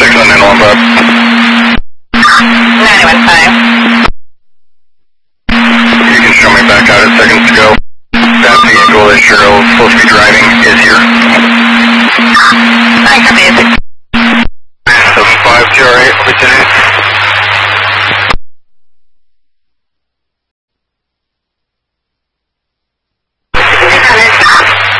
6 on 915. 915. You can show me back out at seconds to go. That vehicle that you're supposed to be driving is here. I copy it.